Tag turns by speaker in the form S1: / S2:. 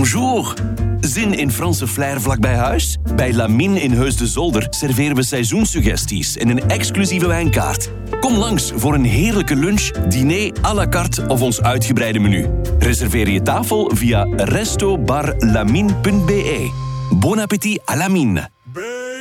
S1: Bonjour. Zin in Franse flair vlak bij huis? Bij Lamine in Heus de Zolder serveren we seizoenssuggesties en een exclusieve wijnkaart. Kom langs voor een heerlijke lunch, diner à la carte of ons uitgebreide menu. Reserveer je tafel via restobarlamine.be. Bon appétit à Lamine.